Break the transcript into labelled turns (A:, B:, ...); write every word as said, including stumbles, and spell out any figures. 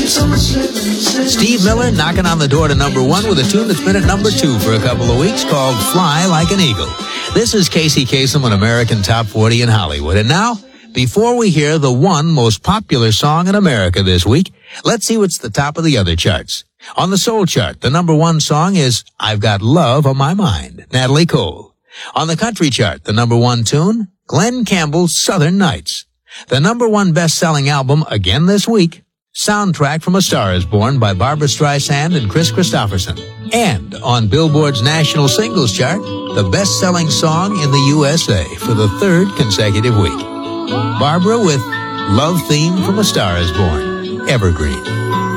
A: Steve Miller knocking on the door to number one with a tune that's been at number two for a couple of weeks called Fly Like an Eagle. This is Casey Kasem on American Top forty in Hollywood. And now, before we hear the one most popular song in America this week, let's see what's the top of the other charts. On the soul chart, the number one song is I've Got Love on My Mind, Natalie Cole. On the country chart, the number one tune, Glenn Campbell's Southern Nights. The number one best-selling album again this week, Soundtrack from a Star is Born by Barbra Streisand and Chris Christopherson. And on Billboard's national singles chart, the best-selling song in the U S A for the third consecutive week. Barbara with Love Theme from a Star is Born, Evergreen.